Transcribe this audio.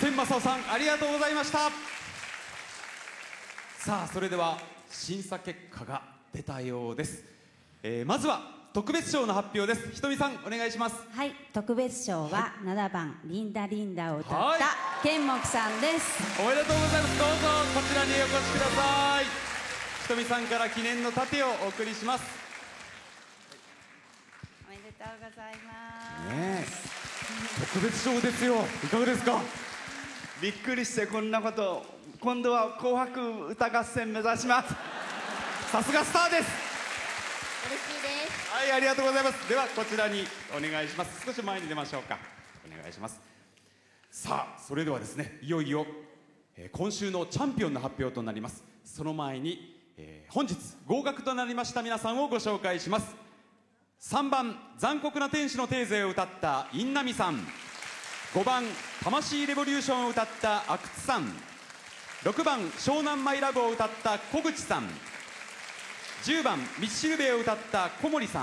千正夫さんありがとうございました。さあそれでは審査結果が出たようです。まずは特別賞の発表です。ひとみさんお願いします。 はい、特別賞は7番リンダリンダを歌った健木さんです。 おめでとうございます。どうぞこちらにお越しください。ひとみさんから記念の盾をお送りします。 おめでとうございます。 ねえ、特別賞ですよ。いかがですか。 びっくりしてこんなこと。今度は紅白歌合戦目指します。 さすがスターです。 嬉しいです。 はい、ありがとうございます。ではこちらにお願いします。少し前に出ましょうか。お願いします。さあそれではですね、いよいよ、今週のチャンピオンの発表となります。その前に、本日合格となりました皆さんをご紹介します。3番残酷な天使のテーゼを歌った印南さん、5番魂レボリューションを歌った阿久津さん、6番湘南マイラブを歌った小口さん、10番道しるべを歌った小森さん、